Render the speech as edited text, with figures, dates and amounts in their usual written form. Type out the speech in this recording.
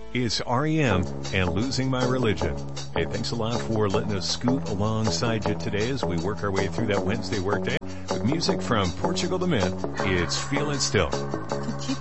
It's REM and Losing My Religion. Hey, thanks a lot for letting us scoot alongside you today as we work our way through that Wednesday workday. With music from Portugal the Man, it's Feel It Still.